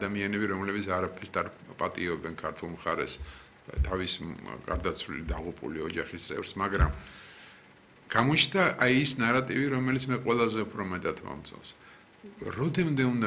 ადამიანები, რომლებიც არაფერს არ პატიობენ ქართულ მხარეს, თავის გარდაცვლილი დაღუპული ოჯახის წევრს, მაგრამ გამოჩნდა აი ის ნარატივი, რომელიც მე ყველაზე უფრო მეტად მომწონს. Родემდე უნდა